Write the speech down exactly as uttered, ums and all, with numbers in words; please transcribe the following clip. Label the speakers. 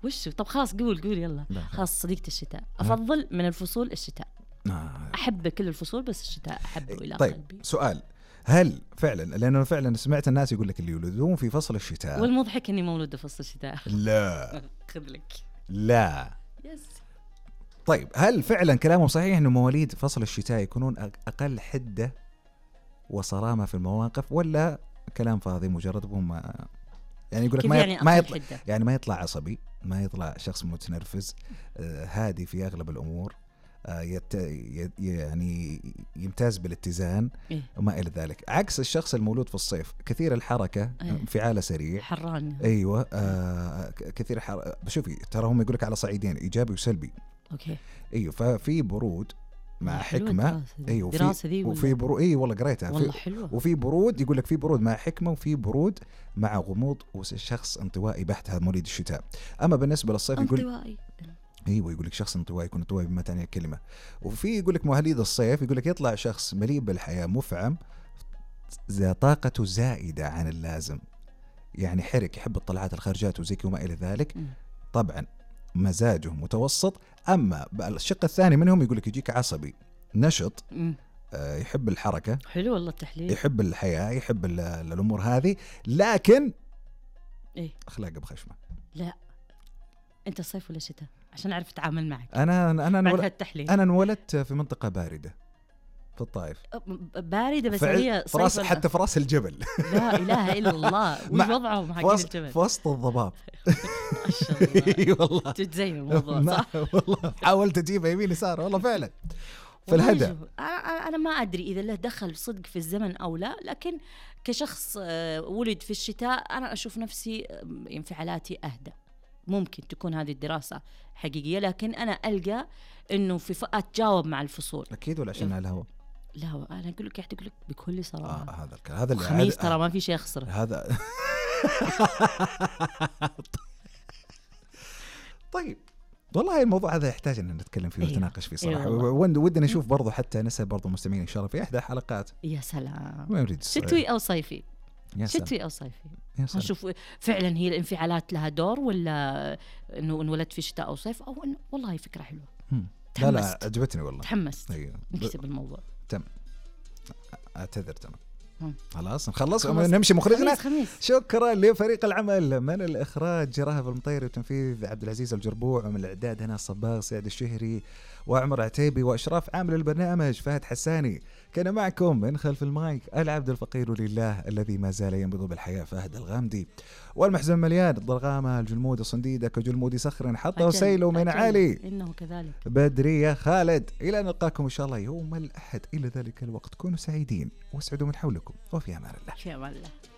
Speaker 1: وش طب خلاص قول قول يلا. خلاص صديقة الشتاء أفضل من الفصول الشتاء. آه. أحب كل الفصول بس الشتاء أحبه إلى
Speaker 2: طيب
Speaker 1: قلبي.
Speaker 2: سؤال، هل فعلا، لأنه فعلا سمعت الناس يقول لك اللي يولدون في فصل الشتاء،
Speaker 1: والمضحك إني مولودة في فصل الشتاء.
Speaker 2: لا
Speaker 1: خذ لك
Speaker 2: لا
Speaker 1: يس.
Speaker 2: طيب هل فعلا كلامهم صحيح إنه مواليد فصل الشتاء يكونون أقل حدة وصرامة في المواقف، ولا كلام فاضي مجرد بهم يعني يقول لك ما,
Speaker 1: يعني
Speaker 2: ما يطلع يعني ما يطلع عصبي، ما يطلع شخص متنرفز، آه هادي في أغلب الأمور، آه يت يعني يمتاز بالاتزان
Speaker 1: إيه؟
Speaker 2: وما إلى ذلك، عكس الشخص المولود في الصيف كثير الحركة، إيه؟ انفعاله سريع،
Speaker 1: حران.
Speaker 2: أيوة آه كثير حر... بشوفي ترى هم يقولك على صعيدين إيجابي وسلبي.
Speaker 1: أوكي.
Speaker 2: أيوة ففي برود مع حكمة،
Speaker 1: ايوه وفي
Speaker 2: وفي برود اي والله قريتها
Speaker 1: والله حلوة.
Speaker 2: وفي برود يقول لك في برود مع حكمة وفي برود مع غموض وشخص انطوائي بحت، هذا مواليد الشتاء. اما بالنسبة للصيف يقول
Speaker 1: انطوائي،
Speaker 2: ايوه يقول لك شخص انطوائي يكون انطوائي بما تعني الكلمة. وفي يقول لك مواليد الصيف يقول لك يطلع شخص مليء بالحياة، مفعم، ذا طاقته زائدة عن اللازم، يعني حرك، يحب الطلعات الخارجات وزي وما الى ذلك. م. طبعا مزاجه متوسط. أما الشق الثاني منهم يقول لك يجيك عصبي نشط، آه يحب الحركة،
Speaker 1: حلو والله التحليل،
Speaker 2: يحب الحياة، يحب الأمور هذه، لكن
Speaker 1: إيه؟
Speaker 2: أخلاقه بخشمة.
Speaker 1: لا أنت صيف ولا شتاء عشان أعرف أتعامل معك؟
Speaker 2: أنا أنا أنا
Speaker 1: أنا
Speaker 2: انولدت في منطقة باردة في الطائف.
Speaker 1: باردة بس هي
Speaker 2: فراس حتى في راس الجبل.
Speaker 1: لا إله إلا الله. وش وضعهم حق الجبل؟
Speaker 2: في وسط الضباب.
Speaker 1: ما شاء الله.
Speaker 2: اي والله
Speaker 1: تتزين الموضوع صح.
Speaker 2: والله حاولت أجيبها يمين يسار والله فعلا. في الهدى
Speaker 1: أنا أنا ما أدري إذا له دخل صدق في الزمن أو لا، لكن كشخص ولد في الشتاء أنا أشوف نفسي انفعالاتي أهدى. ممكن تكون هذه الدراسة حقيقية، لكن أنا ألقى إنه في فئات تجاوب مع الفصول.
Speaker 2: أكيد ولا عشان الهواء؟
Speaker 1: لا أنا أقول لك أقول لك بكل صراحة.
Speaker 2: آه هذا الكلام هذا
Speaker 1: خميس ترى ما في شيء أخسره
Speaker 2: هذا. طيب والله الموضوع هذا يحتاج أن نتكلم فيه ونتناقش فيه صراحة.
Speaker 1: أيوة.
Speaker 2: ودنا نشوف برضو حتى نسأل برضو مستمعين إن شاء الله في إحدى حلقات.
Speaker 1: يا سلام.
Speaker 2: ما يريد
Speaker 1: شتوي أو صيفي. شتوي أو صيفي. نشوف فعلا هي الانفعالات لها دور، ولا إنه انولدت في شتاء أو صيف، أو إنه والله فكرة حلوة.
Speaker 2: لا لا عجبتني والله.
Speaker 1: تحمست.
Speaker 2: أيوة.
Speaker 1: نكتب الموضوع.
Speaker 2: تم. أعتذر تمام. خلاص نخلص ونمشي مخرجنا.
Speaker 1: خميس خميس.
Speaker 2: شكرا لفريق العمل من الإخراج رهف المطيري وتنفيذ عبد العزيز الجربوع، ومن الإعداد هنا الصباغ سعد الشهري وعمر عتيبي، وإشراف عامل البرنامج فهد حساني. كان معكم من خلف المايك العبد الفقير لله الذي ما زال ينبض بالحياة فهد الغامدي، والمحزن مليان الضرغامة الجلمود صنديدة كجلمود صخر حطه سيله من علي
Speaker 1: إنه كذلك
Speaker 2: بدرية خالد. إلى أن نلقاكم إن شاء الله يوم الأحد، إلى ذلك الوقت كونوا سعيدين واسعدوا من حولكم، وفي أمان الله.
Speaker 1: في أمان الله.